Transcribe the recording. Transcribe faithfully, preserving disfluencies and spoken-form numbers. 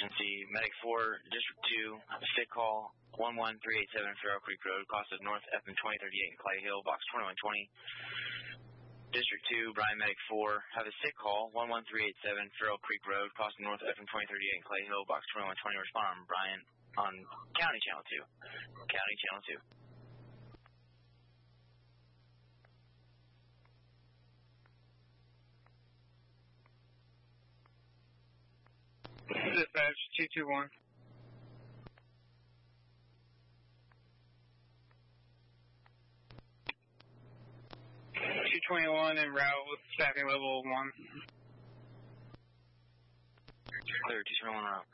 Emergency Medic four, District two, sick call, one one three eight seven Farrell Creek Road, cost of North F M twenty thirty-eight in Clay Hill, box twenty-one twenty. District two, Brian Medic four, have a sick call, one one three eight seven Farrell Creek Road, cost of North F M twenty thirty-eight in Clay Hill, box twenty-one twenty. Respond on Brian on County Channel two. County Channel two. Dispatch two two one. two twenty-one en route with staffing level one. Clear, two twenty-one en route.